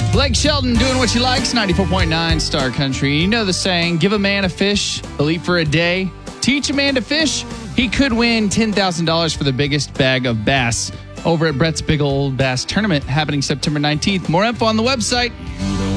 Blake Shelton doing what she likes, 94.9 Star Country. You know the saying, give a man a fish, he'll eat for a day. Teach a man to fish, he could win $10,000 for the biggest bag of bass over at Brett's Big Old Bass Tournament happening September 19th. More info on the website.